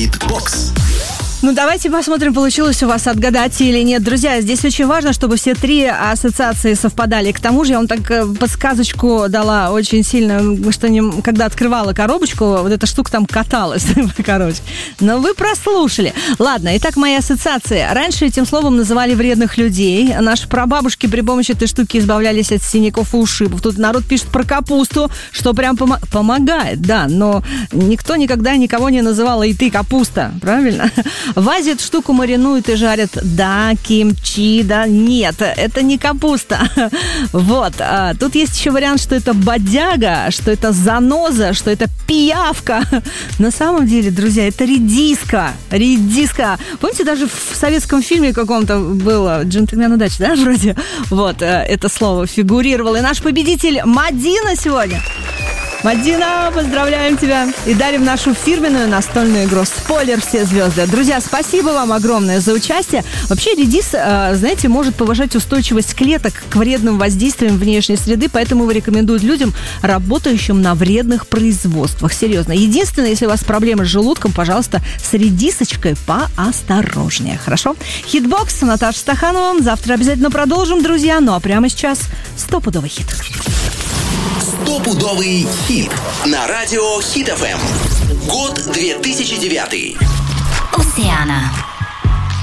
Хит-бокс. Ну, давайте посмотрим, получилось у вас отгадать или нет. Друзья, здесь очень важно, чтобы все три ассоциации совпадали. К тому же я вам так подсказочку дала очень сильно, что когда открывала коробочку, вот эта штука там каталась, короче. Но вы прослушали. Ладно, итак, мои ассоциации. Раньше этим словом называли вредных людей. Наши прабабушки при помощи этой штуки избавлялись от синяков и ушибов. Тут народ пишет про капусту, что прям помогает, да. Но никто никогда никого не называл «и ты капуста», правильно? В Азии эту штуку маринуют и жарят. Да, кимчи, да, нет, это не капуста. Вот, тут есть еще вариант, что это бодяга, что это заноза, что это пиявка. На самом деле, друзья, это редиска. Редиска. Помните, даже в советском фильме каком-то было «Джентльмен удачи», да, вроде? Вот, это слово фигурировало. И наш победитель Мадина сегодня. Мадина, поздравляем тебя и дарим нашу фирменную настольную игру «Спойлер. Все звезды». Друзья, спасибо вам огромное за участие. Вообще, редис, знаете, может повышать устойчивость клеток к вредным воздействиям внешней среды, поэтому рекомендуют людям, работающим на вредных производствах. Серьезно. Единственное, если у вас проблемы с желудком, пожалуйста, с редисочкой поосторожнее. Хорошо? Хитбокс, Наташа Стаханова. Завтра обязательно продолжим, друзья. Ну а прямо сейчас стопудовый хит. Стопудовый хит на радио Хит ФМ. Год 2009. Oceana.